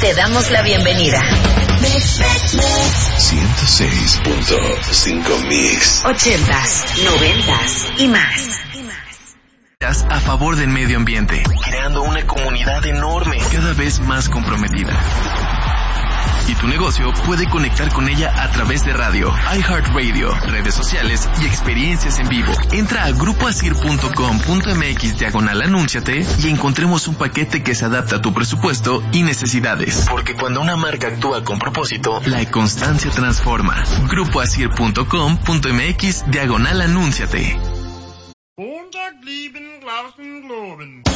Te damos la bienvenida. 106.5 Mix. 80s, 90s y más. A favor del medio ambiente, creando una comunidad enorme, cada vez más comprometida. Y tu negocio puede conectar con ella a través de radio, iHeartRadio, redes sociales y experiencias en vivo. Entra a grupoasir.com.mx/anúnciate y encontremos un paquete que se adapta a tu presupuesto y necesidades. Porque cuando una marca actúa con propósito, la constancia transforma. grupoasir.com.mx/anúnciate. Montag lieben, Glauben, Globen.